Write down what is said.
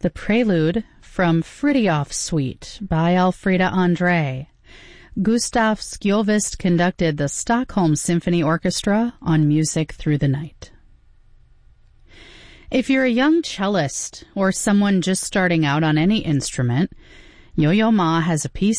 The Prelude from Fridtjof Suite by Elfriede André. Gustav Skjolvest conducted the Stockholm Symphony Orchestra on Music Through the Night. If you're a young cellist or someone just starting out on any instrument, Yo-Yo Ma has a piece